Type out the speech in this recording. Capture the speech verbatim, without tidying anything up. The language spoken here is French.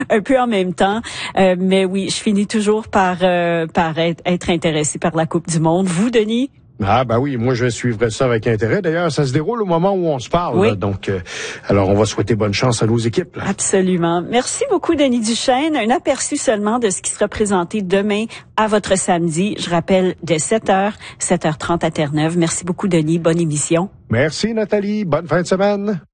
un peu en même temps. Euh, mais oui, je finis toujours par euh, par être, être intéressée par la Coupe du Monde. Vous, Denis? Ah ben oui, moi je vais suivre ça avec intérêt. D'ailleurs, ça se déroule au moment où on se parle. Oui. Là, donc, euh, alors on va souhaiter bonne chance à nos équipes. Là. Absolument. Merci beaucoup, Denis Duchesne. Un aperçu seulement de ce qui sera présenté demain à votre samedi. Je rappelle, de sept heures, sept heures trente à Terre-Neuve. Merci beaucoup, Denis. Bonne émission. Merci, Nathalie. Bonne fin de semaine.